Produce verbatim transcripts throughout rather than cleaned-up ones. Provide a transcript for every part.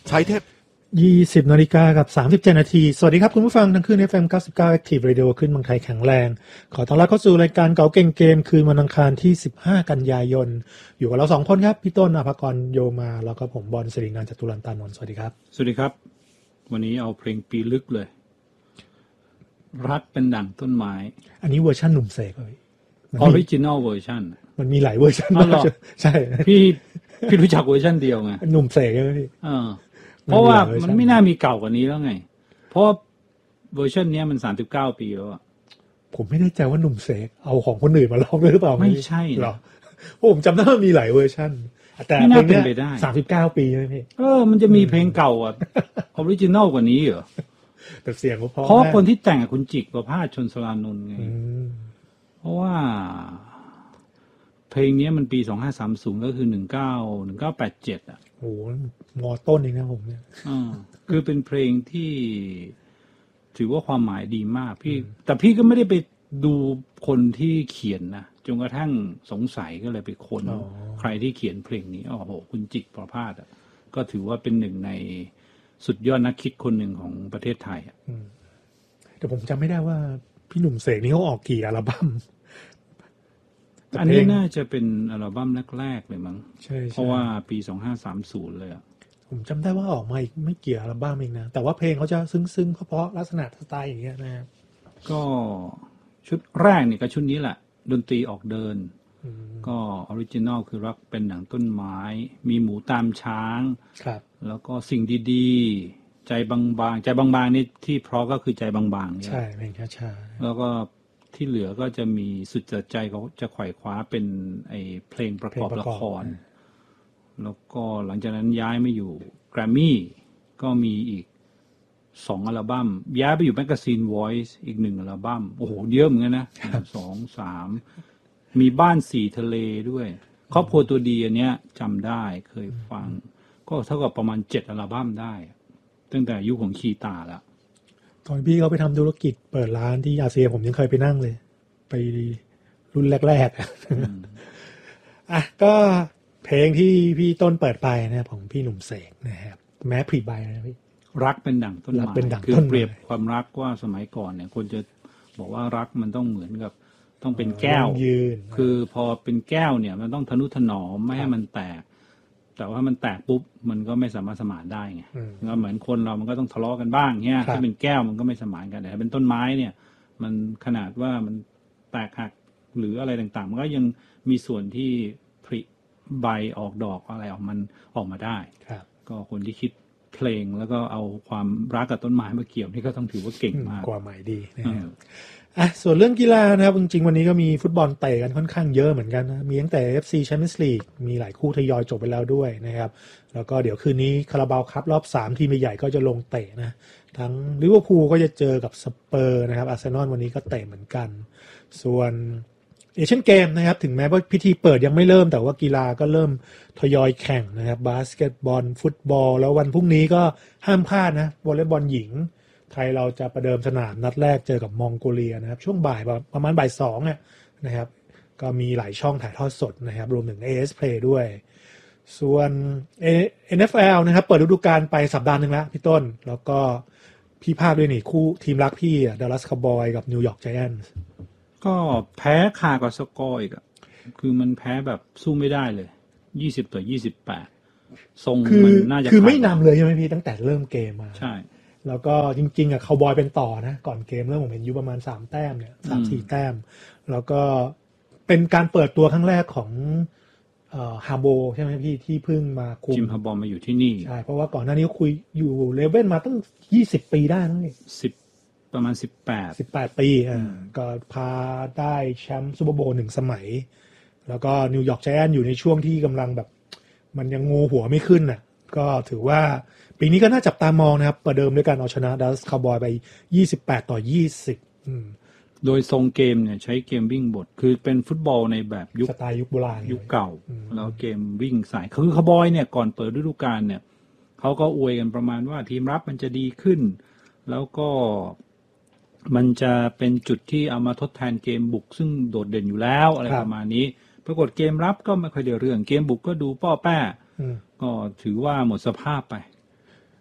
ใช้เทปยี่สิบนาฬิกากับสามสิบเจ็ดนาทีสวัสดีครับคุณผู้ฟังทั้งคืน เอฟ เอ็ม เก้าสิบเก้า Active Radio ขึ้นเมืองไทยแข็งแรงขอต้อนรับเข้าสู่รายการเก๋าเก่งเกมคืนวันอังคารที่สิบห้ากันยายนอยู่กับเราสองคนครับพี่ต้นอภกรโยมาแล้วก็ผมบอลสิรินันท์จตุรันตานนท์สวัสดีครับสวัสดีครับวันนี้เอาเพลงปีลึกเลยรักเป็นดั่งต้นไม้อันนี้เวอร์ชันหนุ่มเสกเลยออริจินอลเวอร์ชันมันมีหลายเวอร์ชันมากใช่พี่พี่รู้จักเวอร์ชันเดียวไงหนุ่มเสกใช่ไหมพี่เออเพราะว่ามันไม่น่ามีเก่ากว่านี้แล้วไงเพราะเวอร์ชันนี้มันสามสิบเก้าปีแล้วอ่ะผมไม่แน่ใจว่าหนุ่มเสกเอาของคนอื่นมาร้องหรือเปล่าไม่ใช่หรอผมจำได้ว่ามีหลายเวอร์ชันแต่เพลงนี้สามสิบเก้าปีใช่ไหมพี่เออมันจะมีเพลงเก่าอ่ะออริจินอลกว่านี้เหรอแต่เสียงก็เพราะเพราะคนที่แต่งคุณจิกประภาสชนสรานนท์ไงเพราะว่าเพลงนี้มันปีสองพันห้าร้อยสามสิบก็คือหนึ่งพันเก้าร้อย หนึ่งพันเก้าร้อยแปดสิบเจ็ดอ่ะโอ้มอต้นเองนะผมเนี่ยอ่าคือเป็นเพลงที่ถือว่าความหมายดีมากพี่แต่พี่ก็ไม่ได้ไปดูคนที่เขียนนะจนกระทั่งสงสัยก็เลยไปค้นใครที่เขียนเพลงนี้อ๋อโหคุณจิกประภาสอ่ะก็ถือว่าเป็นหนึ่งในสุดยอดนักคิดคนหนึ่งของประเทศไทยอ่ะแต่ผมจำไม่ได้ว่าพี่หนุ่มเสกนี่เขาออกกี่อัลบั้มอันนี้น่าจะเป็นอัลบั้มแรกๆเลยมั้งเพราะว่าปีสองพันห้าร้อยสามสิบเลยอ่ะผมจำได้ว่าออกมาอีกไม่กี่อัลบั้มเองนะแต่ว่าเพลงเขาจะซึ้งๆเพราะๆลักษณะสไตล์อย่างเงี้ยนะครับก็ชุดแรกนี่ก็ชุดนี้แหละดนตรีออกเดินก็ออริจินอลคือรักเป็นดั่งต้นไม้มีหมูตามช้างครับแล้วก็สิ่งดีๆใจบางๆใจบางๆนี่ที่เพราะก็คือใจบางๆเนี่ยใช่เพลงช้าๆแล้วก็ที่เหลือก็จะมีสุดใจเขาจะไขว่คว้าเป็นไอเพลงประกอบละครแล้วก็หลังจากนั้นย้ายมาอยู่แกรมมี่ก็มีอีกสองอัลบั้มย้ายไปอยู่แมกกาซีน Voice อีกหนึ่งอัลบั้มโอ้โหเยอะเหมือนกันนะสองสามมีบ้านสี่ทะเลด้วยครอบครัวตัวดีอันเนี้ยจำได้เคยฟังก็เท่ากับประมาณเจ็ดอัลบั้มได้ตั้งแต่ยุคของคีตาละตอนพี่เขาไปทำธุรกิจเปิดร้านที่อาเซียผมยังเคยไปนั่งเลยไปรุ่นแรกๆอ่ะก็เพลงที่พี่ต้นเปิดไปนะของพี่หนุ่มเสกนะครับแม้ผลิใบนะพี่รักเป็นดั่งต้นไม้คือเปรียบความรักว่าสมัยก่อนเนี่ยคนจะบอกว่ารักมันต้องเหมือนกับต้องเป็นแก้วคือพอเป็นแก้วเนี่ยมันต้องทนุถนอมไม่ให้มันแตกแต่ว่ามันแตกปุ๊บมันก็ไม่สามารถสมานได้ไงก็เหมือนคนเรามันก็ต้องทะเลาะกันบ้างเนี่ยถ้าเป็นแก้วมันก็ไม่สมานกันแต่ถ้าเป็นต้นไม้เนี่ยมันขนาดว่ามันแตกหักหรืออะไรต่างๆมันก็ยังมีส่วนที่ผลิใบออกดอกอะไรออกมันออกมาได้ก็คนที่คิดเพลงแล้วก็เอาความรักกับต้นไม้มาเกี่ยวนี่ก็ต้องถือว่าเก่งมากกว่าหมายดีนะครับอ่ะส่วนเรื่องกีฬานะครับจริงๆวันนี้ก็มีฟุตบอลเตะกันค่อนข้างเยอะเหมือนกันนะมีตั้งแต่ เอฟ ซี Champions League มีหลายคู่ทยอยจบไปแล้วด้วยนะครับแล้วก็เดี๋ยวคืนนี้คาราบาวคัพรอบสามทีมใหญ่ก็จะลงเตะนะทั้งลิเวอร์พูลก็จะเจอกับสเปอร์นะครับอาร์เซนอลวันนี้ก็เตะเหมือนกันส่วนเอเชียนเกมนะครับถึงแม้ว่าพิธีเปิดยังไม่เริ่มแต่ว่ากีฬาก็เริ่มทยอยแข่งนะครับบาสเกตบอลฟุตบอลแล้ววันพรุ่งนี้ก็ห้ามพลาดนะวอลเลย์บอลหญิงไทยเราจะประเดิมสนามนัดแรกเจอกับมองโกเลียนะครับช่วงบ่ายประมาณบ่ายสองนะครับก็มีหลายช่องถ่ายทอดสดนะครับรวมถึง เอ เอส Play ด้วยส่วน เอ็น เอฟ แอล นะครับเปิดฤดูกาลไปสัปดาห์นึงแล้วพี่ต้นแล้วก็พี่ภาคด้วยนี่คู่ทีมรักพี่อ่ะดัลลัสคาวบอยกับนิวยอร์กไจแอนท์ก็แพ้คากับสกอร์อีกอ่ะคือมันแพ้แบบสู้ไม่ได้เลยยี่สิบต่อยี่สิบแปดทรงมันน่าจะคือไม่นำเลยใช่ไหมพี่ตั้งแต่เริ่มเกมมาใช่แล้วก็จริงๆอ่ะคาวบอยเป็นต่อนะก่อนเกมเริ่มผมเห็นอยู่ประมาณสามแต้มเนี่ย สามสี่ แต้มแล้วก็เป็นการเปิดตัวครั้งแรกของเอ่อฮาโบใช่ไหมพี่ที่เพิ่งมาคุมจิมฮาโบมาอยู่ที่นี่ใช่เพราะว่าก่อนหน้านี้คุยอยู่เลเว่นมาตั้งยี่สิบปีได้นะนี่สิบประมาณสิบแปดสิบแปดปีอ่าก็พาได้แชมป์ซูเปอร์โบว์หนึ่งสมัยแล้วก็นิวยอร์กไจแอนท์อยู่ในช่วงที่กำลังแบบมันยังงูหัวไม่ขึ้นน่ะก็ถือว่าปีนี้ก็น่าจับตามองนะครับประเดิมด้วยการเอาชนะดัลลัสคาวบอยไปยี่สิบแปดต่อยี่สิบอืมโดยทรงเกมเนี่ยใช้เกมวิ่งบดคือเป็นฟุตบอลในแบบยุคสไตล์ยุคโบราณยุคเก่าแล้วเกมวิ่งสายคือคาวบอยเนี่ยก่อนเปิดฤดูกาลเนี่ยเขาก็อวยกันประมาณว่าทีมรับมันจะดีขึ้นแล้วก็มันจะเป็นจุดที่เอามาทดแทนเกมบุกซึ่งโดดเด่นอยู่แล้วอะไรประมาณนี้ปรากฏเกมรับก็ไม่ค่อยได้เรื่องเกมบุกก็ดูป้อแป้ก็ถือว่าหมดสภาพไป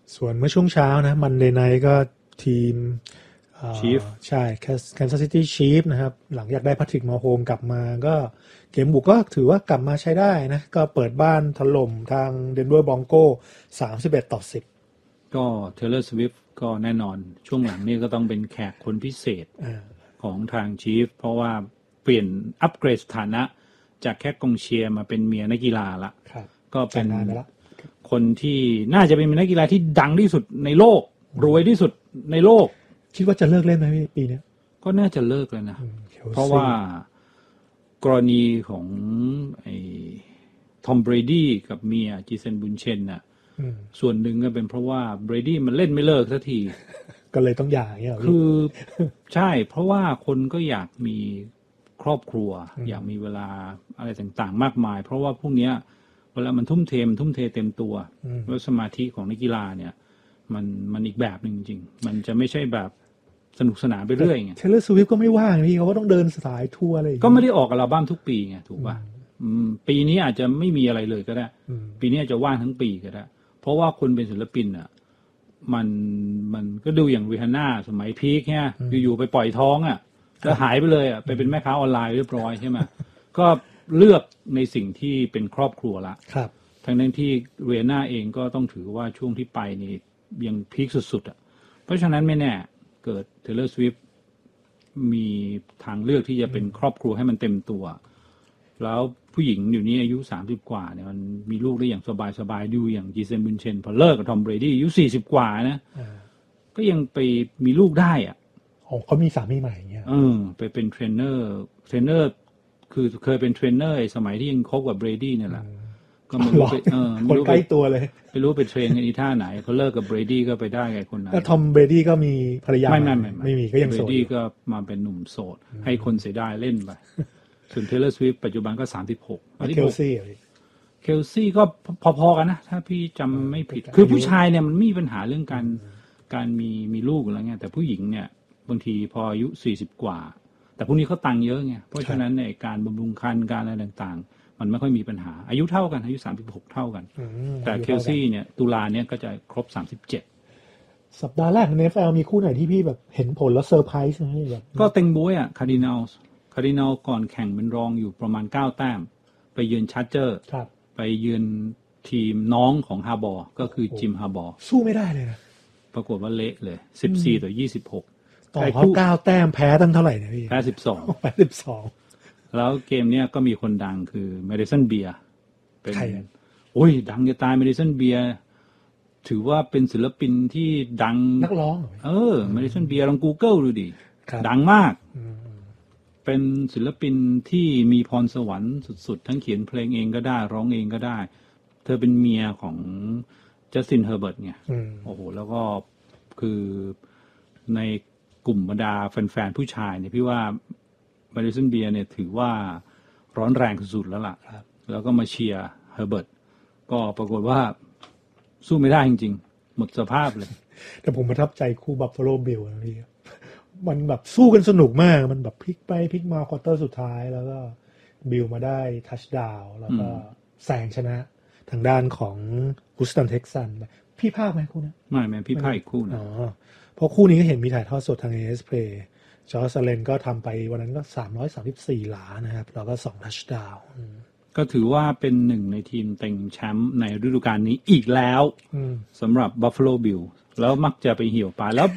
ส่วนเมื่อช่วงเช้านะมันเดย์ไนท์ก็ทีมชีฟใช่แคนซัสซิตี้ชีฟนะครับหลังจากได้แพทริกมาโฮมกลับมาก็เกมบุกก็ถือว่ากลับมาใช้ได้นะก็เปิดบ้านถล่มทางเดนเวอร์บรองโก้สามสิบเอ็ดต่อสิบก็เทเลอร์สวิฟต์ก็แน่นอนช่วงหลังนี่ก็ต้องเป็นแขกคนพิเศษของทางชีฟเพราะว่าเปลี่ยนอัปเกรดสถานะจากแค่กองเชียร์มาเป็นเมียนักกีฬาละก็เป็นคนที่น่าจะเป็นนักกีฬาที่ดังที่สุดในโลกรวยที่สุดในโลกคิดว่าจะเลิกเล่นไหมปีนี้ก็น่าจะเลิกแล้วนะเพราะว่ากรณีของไอ้ทอมเบรดี้กับเมียจีเซนบุนเชนน่ะส่วนหนึ่งก็เป็นเพราะว่าเบรดี้มันเล่นไม่เลิกสักทีก็เลยต้องหย่าเนี่ยคือใช่เพราะว่าคนก็อยากมีครอบครัวอยากมีเวลาอะไรต่างๆมากมายเพราะว่าพวกเนี้ยเวลามันทุ่มเทมันทุ่มเทเต็มตัวแล้วสมาธิของนักกีฬาเนี่ยมันมันอีกแบบนึงจริงมันจะไม่ใช่แบบสนุกสนานไปเรื่อยไงเทเลอร์สวิฟต์ก็ไม่ว่างพี่เขาก็ต้องเดินสายทัวร์อะไรก็ไม่ได้ออกอัลบั้มทุกปีไงถูกป่ะปีนี้อาจจะไม่มีอะไรเลยก็ได้ปีนี้อาจจะว่างทั้งปีก็ได้เพราะว่าคนเป็นศิลปินอ่ะมันมันก็ดูอย่างริฮาน่าสมัยพีคเนี่ยอยู่ๆไปปล่อยท้องอ่ะแล้วหายไปเลยอ่ะไปเป็นแม่ค้าออนไลน์เรียบร้อยใช่ไหมก็เลือกในสิ่งที่เป็นครอบครัวละครับทั้งนั้นที่ริฮาน่าเองก็ต้องถือว่าช่วงที่ไปนี่ยังพีคสุดๆอ่ะเพราะฉะนั้นไม่แน่เกิด Taylor Swift มีทางเลือกที่จะเป็นครอบครัวให้มันเต็มตัวแล้วผู้หญิงอยู่นี้อายุสามสิบกว่าเนี่ยมันมีลูกได้อย่างสบายๆดูอย่างจีเซนบุนเชนพอเลิกกับทอมเบรดี้อายุสี่สิบกว่านะก็ยังไปมีลูกได้อ่ะอ๋อเขามีสามีใหม่อย่างเงี้ยเออไปเป็นเทรนเนอร์เทรนเนอร์คือเคยเป็นเทรนเนอร์สมัยที่ยังคบกับเบรดี้เนี่ยแหละก็ไม่รู้ไปเออคนใกล้ตัวเลยไม่รู้ไปเทรนกันอีท่าไหนเขาเลิกกับเบรดี้ก็ไปได้ไงคนนั้นแล้วทอมเบรดี้ก็มีภรรยาไม่ไม่ไม่มีก็ยังโสดเบรดี้ก็มาเป็นหนุ่มโสดให้คนเสียดายเล่นไปส่วน Taylor Swift ปัจจุบันก็สามสิบหกเคลซี่เคลซี่ก็พอๆกันนะถ้าพี่จำไม่ผิดคือผู้ชายเนี่ยมันมีปัญหาเรื่องการการมีมีลูกอะไรเงี้ยแต่ผู้หญิงเนี่ยบางทีพออายุสี่สิบกว่าแต่พวกนี้เขาตังค์เยอะไงเพราะฉะนั้นในการบำรุงครรภ์การอะไรต่างๆมันไม่ค่อยมีปัญหาอายุเท่ากันอายุสามสิบหกเท่ากันแต่เคลซี่เนี่ยตุลาเนี่ยก็จะครบสามสิบเจ็ดสัปดาห์แรกใน เอ เอฟ แอล มีคู่ไหนที่พี่แบบเห็นผลแล้วเซอร์ไพรส์ไหมแบบก็เต็งบ๊วยอ่ะคาร์ดินัลส์คาร์ดินัลก่อนแข่งเป็นรองอยู่ประมาณเก้าแต้มไปเยือนชาร์เจอร์ไปเยือนทีมน้องของฮาร์บอร์ก็คือจิมฮาร์บอร์สู้ไม่ได้เลยนะปรากฏว่าเละเลยสิบสี่ต่อยี่สิบหกต่อเขาเก้าแต้มแพ้ตั้งเท่าไหร่เนี่ยพี่แพ้สิบสองแพ้สิบสองแล้วเกมเนี้ยก็มีคนดังคือเมดิสันเบียร์เป็นโอ้ยดังจะตายเมดิสันเบียร์ถือว่าเป็นศิลปินที่ดังนักร้องเออเมดิสันเบียร์ลอง Google ดูดิดังมากเป็นศิลปินที่มีพรสวรรค์สุดๆทั้งเขียนเพลงเองก็ได้ร้องเองก็ได้เธอเป็นเมียของจัสตินเฮอร์เบิร์ตไงโอ้โหแล้วก็คือในกลุ่มบรรดาแฟนๆผู้ชายเนี่ยพี่ว่าเมดิสันเบียร์เนี่ยถือว่าร้อนแรงสุดๆแล้วล่ะแล้วก็มาเชียร์เฮอร์เบิร์ตก็ปรากฏว่าสู้ไม่ได้จริงๆหมดสภาพเลยแต่ผมประทับใจคู่บัฟฟาโลบิลนะพี่มันแบบสู้กันสนุกมากมันแบบพลิกไปพลิกมาควอเตอร์สุดท้ายแล้วก็บิลมาได้ทัชดาวน์แล้วก็แซงชนะทางด้านของฮูสตันเท็กซันพี่ภาคไหมคู่นี้ไม่ไม่พี่ภาคอีกคู่นะอ๋อเพราะคู่นี้ก็เห็นมีถ่ายทอดสดทาง เอ เอส Play จอร์จเลนก็ทำไปวันนั้นก็สามร้อยสามสิบสี่หลานะครับแล้วก็สองทัชดาวน์ก็ถือว่าเป็นหนึ่งในทีมเต็งแชมป์ในฤดูกาลนี้อีกแล้วสำหรับ Buffalo Bills แล้วมักจะไปเหี่ยวปลาแล้ว